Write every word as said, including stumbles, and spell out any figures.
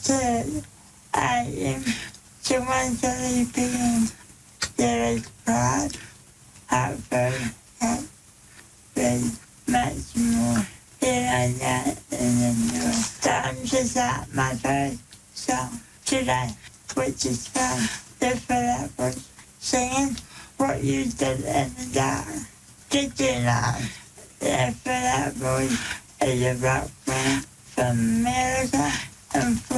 So I am tremendously being very proud of her and very much more than I got in the new. So I'm just at my first song today, which is called The Flatbush, singing what you did in the dark. Did you know The Flatbush is a rock band from America and